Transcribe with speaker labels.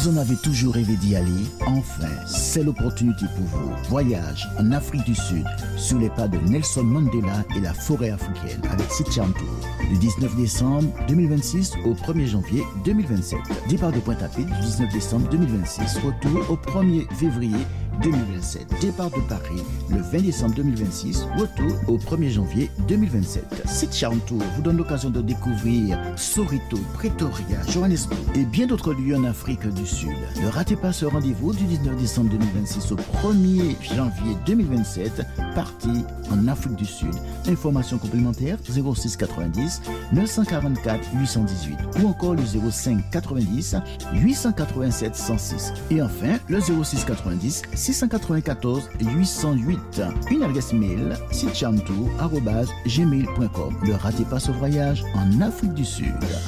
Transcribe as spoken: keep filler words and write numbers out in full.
Speaker 1: Vous en avez toujours rêvé d'y aller? Enfin, c'est l'opportunité pour vous. Voyage en Afrique du Sud, sous les pas de Nelson Mandela et la forêt africaine, avec Sitchan Tour. Du dix-neuf décembre deux mille vingt-six au premier janvier deux mille vingt-sept. Départ de Pointe-à-Pitre du dix-neuf décembre deux mille vingt-six, retour au premier février deux mille vingt-sept. Départ de Paris le vingt décembre deux mille vingt-six, retour au premier janvier deux mille vingt-sept. Sitchan Tour vous donne l'occasion de découvrir Soweto, Pretoria, Johannesburg et bien d'autres lieux en Afrique du Sud. Ne ratez pas ce rendez-vous du dix-neuf décembre deux mille vingt-six au premier janvier deux mille vingt-sept, partie en Afrique du Sud. Informations complémentaires zéro six quatre-vingt-dix neuf cent quarante-quatre huit cent dix-huit ou encore le zéro cinq quatre-vingt-dix huit cent quatre-vingt-sept cent six. Et enfin le zéro six quatre-vingt-dix six cent quatre-vingt-quatorze huit cent huit. Une adresse mail sitchantour arobase gmail point com. Ne ratez pas ce voyage en Afrique du Sud.